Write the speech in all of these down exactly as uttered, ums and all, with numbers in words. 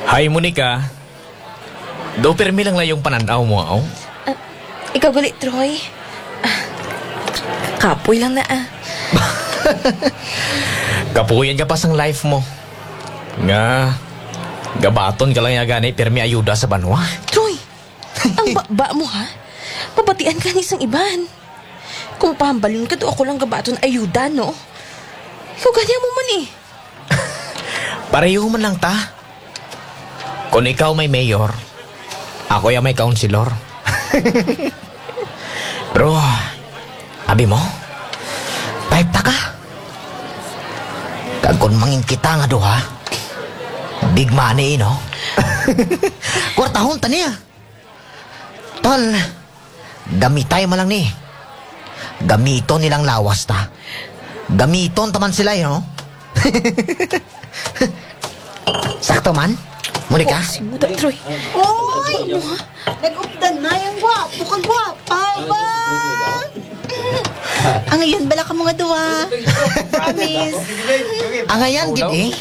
Hi, Monica. Do permi lang lang yung pananaw mo, aw. Ah, ikaw gali, Troy. Ah, kapoy lang na ah. Kapuyan ka pa sang life mo. Nga, gabaton ka lang ya gani, permi ayuda sa banwa. Troy, ang ba mo ha? Pabatian ka ni isang iban. Kung pahambalin ka, do ako lang gabaton ayuda, no? Ikaw ganyan mo man eh. Pareho man lang ta. Kung ikaw may mayor, ako yung may counselor. Bro, abi mo, type ta ka. Kagkon mangin kita nga do ha. Big money, no? Kwartahon ta niya. Tol, gamitay mo lang ni. Gamiton nilang lawas ta. Gamiton taman sila, you know? Sakto man? Monica? Oh, simuda, Troy. Oy! Nag-updan na yung gwapo ka gwapa ba? Ang iyon bala ka mga duwa. Promise. Ang ayan, gid eh.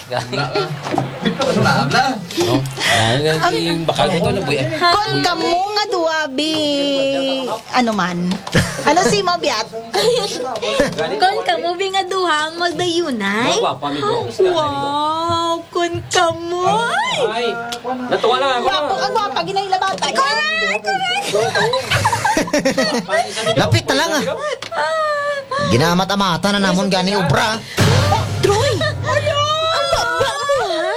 Kon ka mo nga duwa, bi. Ano man? Ano si mo, biat? Kon ka mo nga duhang magdayunay? Wow! Kon ka mo! Ay, natuwa lang ako. Gwapo ka gwapa, ginailabata. Correct! Lapit na lang ah. Ginamat-amata na namon gani ubra. Troy! Ang baba mo ha?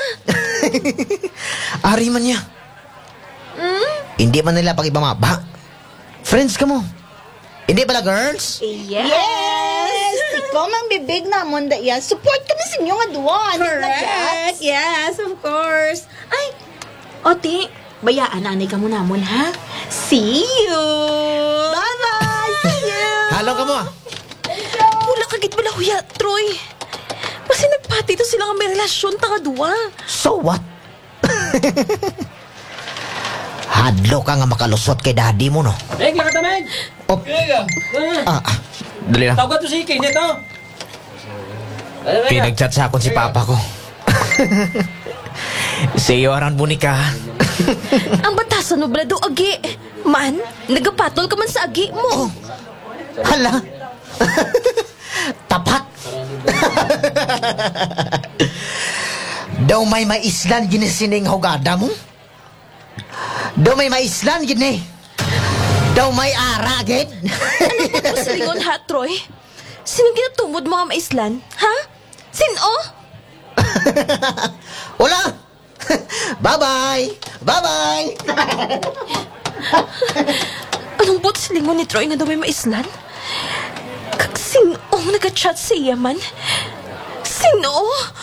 Ari man niya. Hindi man nila pag-ibamaba. Friends ka mo. Hindi pala girls? Yes! Ikaw mang bibig na mo da iya. Support kami sa inyo nga duwa. Correct! Yes, of course. Ay, Oti, bayaan anay ka mo namon, ha? See you! Bye-bye! See you! Halo ka mo ah. Wala kagit bala huya, Troy. Kasi nagpati to sila nga may relasyon ta kadua. So what? Hadlo ka nga makalusot kay daddy mo, no? Meg, lakad na, Meg! Op. Ah, ah. Dali lang. Tawag ka to si Ike, nito. Pinag-chat sa akon si papa ko. See you around, Monica. Ang batasan mo bala do agi. Man, nagapatol ka man sa agi mo. Hala. Tapat. Daw may maislan ginisining hugada mo? Daw may maislan gini? Daw may ara agad? Ano sa lingon ha, Troy? Sinong ginatumod mga maislan? Ha? Sino? Wala. Bye-bye. Bye-bye. Anong buot sa lingon ni Troy nga daw may maislan? Kag sino ang nag-chat sa iya man? Sino?